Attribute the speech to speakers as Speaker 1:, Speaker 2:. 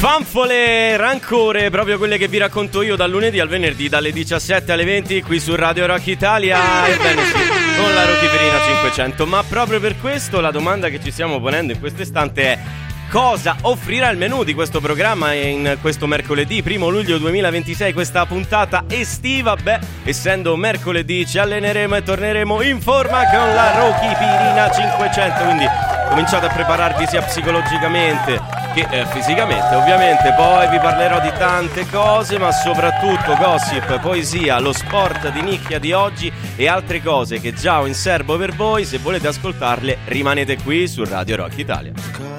Speaker 1: Panfole, rancore, proprio quelle che vi racconto io dal lunedì al venerdì dalle 17 alle 20 qui su Radio Rock Italia. Ebbene sì, con la Rochiperina 500. Ma proprio per questo la domanda che ci stiamo ponendo in questo istante è: cosa offrirà il menù di questo programma in questo mercoledì 1 luglio 2026, questa puntata estiva? Beh, essendo mercoledì ci alleneremo e torneremo in forma con la Rochiperina 500, quindi cominciate a prepararvi sia psicologicamente che fisicamente, ovviamente. Poi vi parlerò di tante cose, ma soprattutto gossip, poesia, lo sport di nicchia di oggi e altre cose che già ho in serbo per voi. Se volete ascoltarle rimanete qui su Radio Rock Italia.